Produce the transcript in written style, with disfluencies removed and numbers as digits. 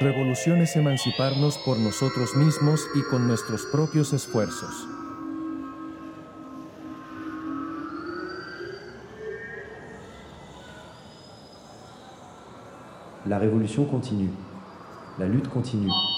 Revolución es emanciparnos por nosotros mismos y con nuestros propios esfuerzos. La révolution continue. La lutte continue.